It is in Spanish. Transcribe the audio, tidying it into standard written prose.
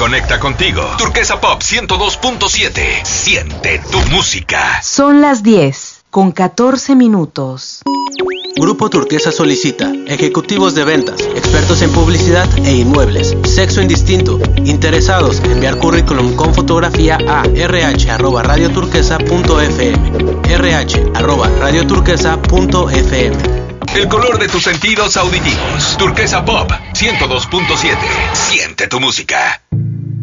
conecta contigo. Turquesa Pop 102.7. Siente tu música. Son las 10:14. Grupo Turquesa solicita ejecutivos de ventas, expertos en publicidad e inmuebles, sexo indistinto, interesados en enviar currículum con fotografía a rh@radioturquesa.fm, rh@radioturquesa.fm. El color de tus sentidos auditivos. Turquesa Pop 102.7. Siente tu música.